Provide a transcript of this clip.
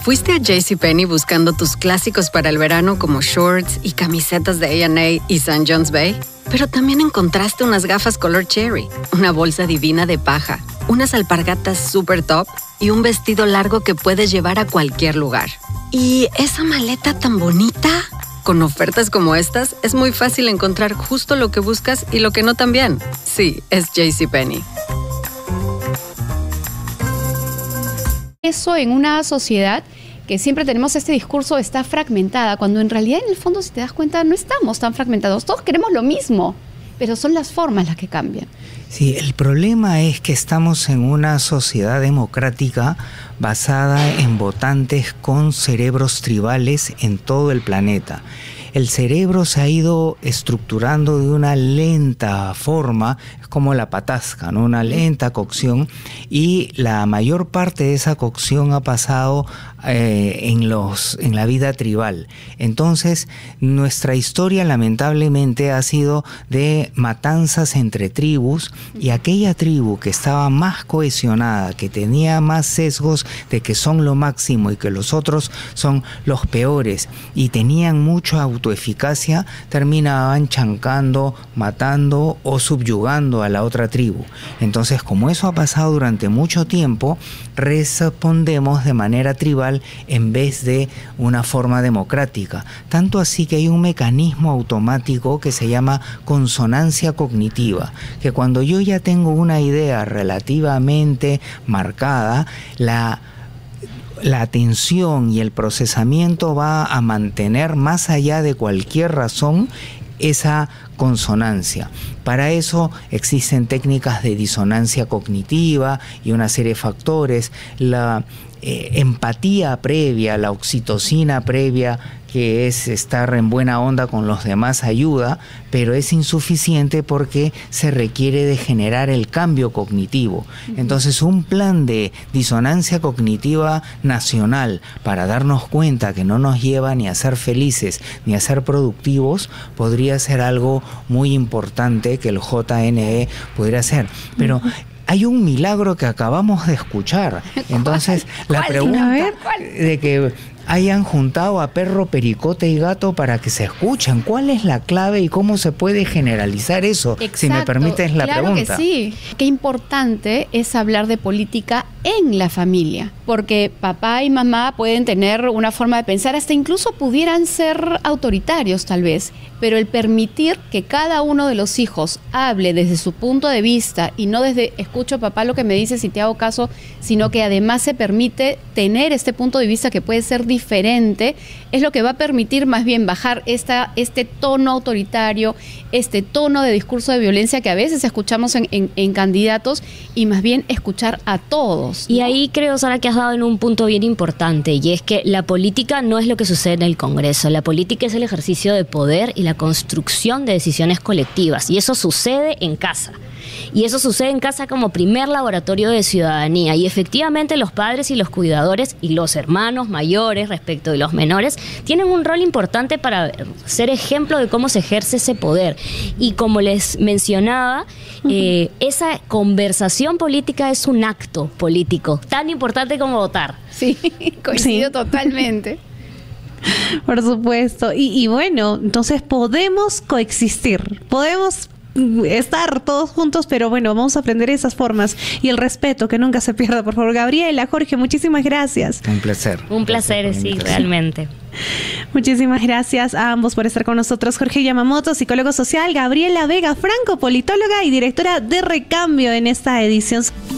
Fuiste a JCPenney buscando tus clásicos para el verano como shorts y camisetas de A&A y St. John's Bay, pero también encontraste unas gafas color cherry, una bolsa divina de paja, unas alpargatas super top y un vestido largo que puedes llevar a cualquier lugar. ¿Y esa maleta tan bonita? Con ofertas como estas, es muy fácil encontrar justo lo que buscas y lo que no también. Sí, es JCPenney. Eso en una sociedad que siempre tenemos este discurso está fragmentada, cuando en realidad en el fondo, si te das cuenta, no estamos tan fragmentados. Todos queremos lo mismo, pero son las formas las que cambian. Sí, el problema es que estamos en una sociedad democrática basada en votantes con cerebros tribales en todo el planeta. El cerebro se ha ido estructurando de una lenta forma, es como la patasca, ¿no? Una lenta cocción, y la mayor parte de esa cocción ha pasado en la vida tribal. Entonces, nuestra historia lamentablemente ha sido de matanzas entre tribus, y aquella tribu que estaba más cohesionada, que tenía más sesgos de que son lo máximo y que los otros son los peores, y tenían mucha autoeficacia, terminaban chancando, matando o subyugando a la otra tribu. Entonces, como eso ha pasado durante mucho tiempo, respondemos de manera tribal en vez de una forma democrática. Tanto así que hay un mecanismo automático que se llama consonancia cognitiva, que cuando yo ya tengo una idea relativamente marcada, la atención y el procesamiento va a mantener más allá de cualquier razón esa consonancia. Para eso existen técnicas de disonancia cognitiva y una serie de factores. La empatía previa, la oxitocina previa, que es estar en buena onda con los demás, ayuda, pero es insuficiente porque se requiere de generar el cambio cognitivo. Entonces, un plan de disonancia cognitiva nacional para darnos cuenta que no nos lleva ni a ser felices ni a ser productivos podría ser algo muy importante que el JNE podría hacer. Pero hay un milagro que acabamos de escuchar. Entonces, la pregunta de que hayan juntado a perro, pericote y gato para que se escuchen, ¿cuál es la clave y cómo se puede generalizar eso? Exacto, si me permites la pregunta. Claro que sí. Qué importante es hablar de política en la familia, porque papá y mamá pueden tener una forma de pensar, hasta incluso pudieran ser autoritarios tal vez, pero el permitir que cada uno de los hijos hable desde su punto de vista y no desde escucho papá lo que me dices y te hago caso, sino que además se permite tener este punto de vista que puede ser diferente, es lo que va a permitir más bien bajar este tono autoritario, este tono de discurso de violencia que a veces escuchamos en candidatos, y más bien escuchar a todos, ¿no? Y ahí creo, Sara, que has dado en un punto bien importante, y es que la política no es lo que sucede en el Congreso. La política es el ejercicio de poder y la construcción de decisiones colectivas, y eso sucede en casa. Y eso sucede en casa como primer laboratorio de ciudadanía. Y efectivamente los padres y los cuidadores y los hermanos mayores respecto de los menores tienen un rol importante para ser ejemplo de cómo se ejerce ese poder. Y como les mencionaba, esa conversación política es un acto político tan importante como votar. Sí, coincido totalmente. Por supuesto. Y bueno, entonces podemos coexistir, podemos estar todos juntos, pero bueno, vamos a aprender esas formas y el respeto que nunca se pierda, por favor. Gabriela, Jorge, muchísimas gracias. Un placer. Un placer, sí, realmente. Muchísimas gracias a ambos por estar con nosotros. Jorge Yamamoto, psicólogo social, Gabriela Vega Franco, politóloga y directora de Recambio en esta edición.